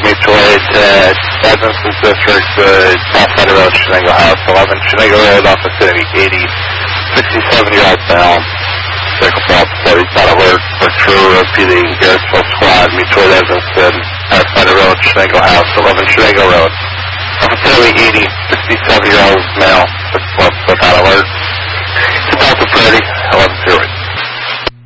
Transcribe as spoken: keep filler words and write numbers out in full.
mutual aid to Edmonton District, uh, Pathfinder Road, Shenango House, eleven Shenango Road, Office City, eighty, sixty-seven-year-old male. Vehicle problem, study, not alert, for true, repeating, Garrettsville Squad, mutual aid Evanston, Pathfinder Road, Shenango House, eleven Shenango Road. Office City, eighty, sixty-seven-year-old male, without alert.